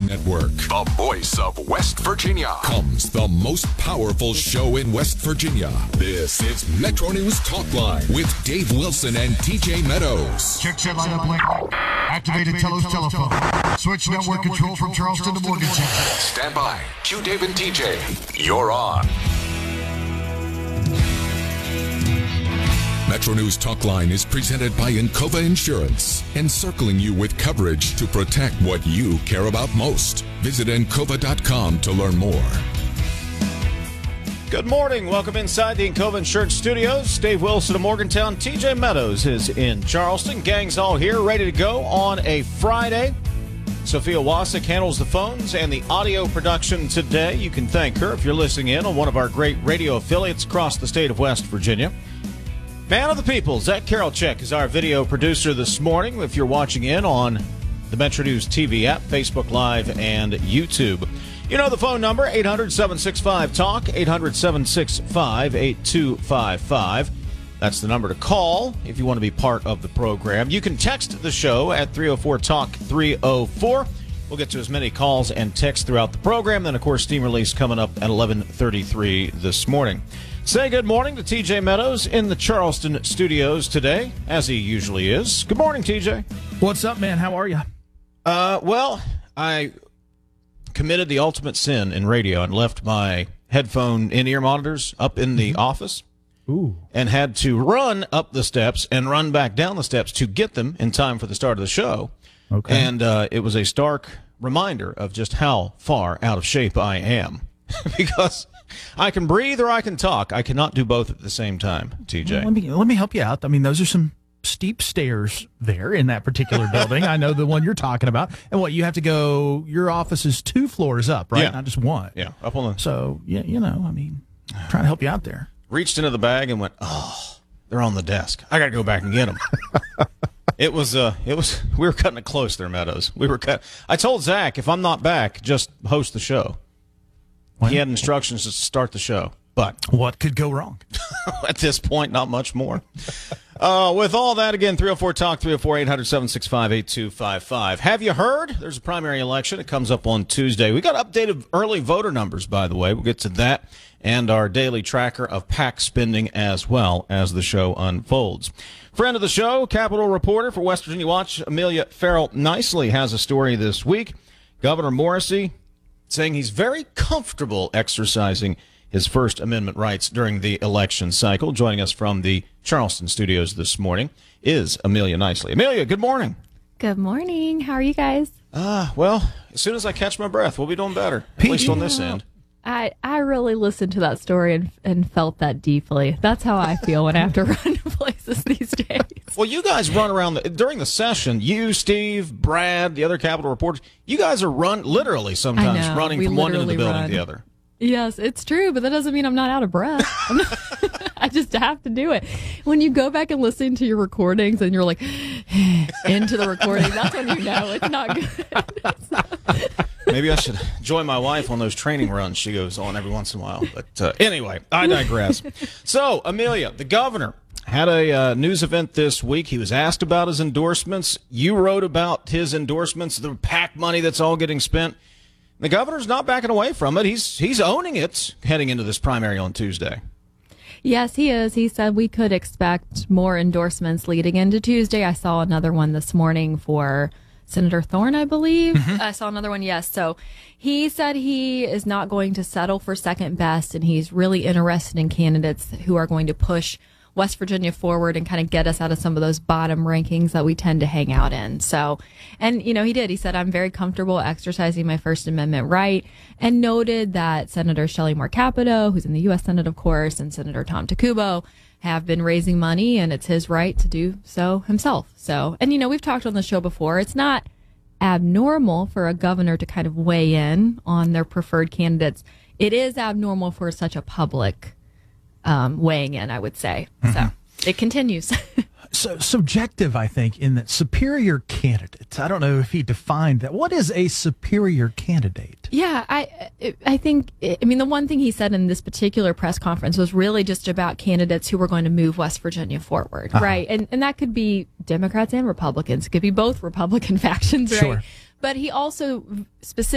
Network, the voice of West Virginia, comes the most powerful show in West Virginia. This is Metro News Talk Line with Dave Wilson and TJ Meadows. Check set lineup link. Activated Telos telephone. Switch network control from Charleston to Morgantown. Stand by. Q Dave and TJ. You're on. Metro News Talk Line is presented by Encova Insurance, encircling you with coverage to protect what you care about most. Visit Encova.com to learn more. Good morning. Welcome inside the Encova Insurance Studios. Dave Wilson of Morgantown. TJ Meadows is in Charleston. Gang's all here, ready to go on a Friday. Sophia Wasik handles the phones and the audio production today. You can thank her if you're listening in on one of our great radio affiliates across the state of West Virginia. Man of the people, Zach Karolchek is our video producer this morning. If you're watching in on the Metro News TV app, Facebook Live, and YouTube. You know the phone number, 800-765-TALK, 800-765-8255. That's the number to call if you want to be part of the program. You can text the show at 304-TALK-304. We'll get to as many calls and texts throughout the program. Then, of course, steam release coming up at 11:33 this morning. Say good morning to TJ Meadows in the Charleston studios today, as he usually is. Good morning, TJ. What's up, man? How are you? Well, I committed the ultimate sin in radio and left my headphone in-ear monitors up in the office. Ooh. And had to run up the steps and run back down the steps to get them in time for the start of the show. Okay. And it was a stark reminder of just how far out of shape I am. Because I can breathe or I can talk. I cannot do both at the same time, TJ. Well, let me help you out. I mean, those are some steep stairs there in that particular building. I know the one you're talking about. And what, you have to go, your office is 2 floors up, right? Yeah. Not just one. Yeah, up on the... So, yeah, you know, I mean, trying to help you out there. Reached into the bag and went, oh, they're on the desk. I got to go back and get them. It was, we were cutting it close there, Meadows. I told Zach, if I'm not back, just host the show. He had instructions to start the show. But what could go wrong? At this point, not much more. With all that, again, 304-TALK, 304-800-765-8255. Have you heard? There's a primary election. It comes up on Tuesday. We got updated early voter numbers, by the way. We'll get to that and our daily tracker of PAC spending as well as the show unfolds. Friend of the show, Capitol reporter for West Virginia Watch, Amelia Farrell Nicely, has a story this week. Governor Morrisey saying he's very comfortable exercising his First Amendment rights during the election cycle. Joining us from the Charleston studios this morning is Amelia Nicely. Amelia, good morning. Good morning. How are you guys? Well, as soon as I catch my breath, we'll be doing better, at least on this end. I really listened to that story and felt that deeply. That's how I feel when I have to run to places these days. Well, you guys run around during the session. You, Steve, Brad, the other Capitol reporters, you guys are literally sometimes running from one end of the building to the other. Yes, it's true, but that doesn't mean I'm not out of breath. I just have to do it. When you go back and listen to your recordings and you're like, into the recording, that's when you know it's not good. Maybe I should join my wife on those training runs she goes on every once in a while. But anyway, I digress. So, Amelia, the governor had a news event this week. He was asked about his endorsements. You wrote about his endorsements, the PAC money that's all getting spent. The governor's not backing away from it. He's owning it heading into this primary on Tuesday. Yes, he is. He said we could expect more endorsements leading into Tuesday. I saw another one this morning for Senator Thorne, I believe. Mm-hmm. I saw another one, yes. So he said he is not going to settle for second best, and he's really interested in candidates who are going to push West Virginia forward and kind of get us out of some of those bottom rankings that we tend to hang out in. So, and, you know, he did. He said, I'm very comfortable exercising my First Amendment right, and noted that Senator Shelley Moore Capito, who's in the U.S. Senate, of course, and Senator Tom Takubo have been raising money, and it's his right to do so himself. So, and, you know, we've talked on the show before. It's not abnormal for a governor to kind of weigh in on their preferred candidates. It is abnormal for such a public weighing in, I would say. Mm-hmm. So it continues. So subjective, I think, in that superior candidate. I don't know if he defined that. What is a superior candidate? Yeah, I think, I mean, the one thing he said in this particular press conference was really just about candidates who were going to move West Virginia forward, right? And that could be Democrats and Republicans. It could be both Republican factions, right? Sure. But he also specifically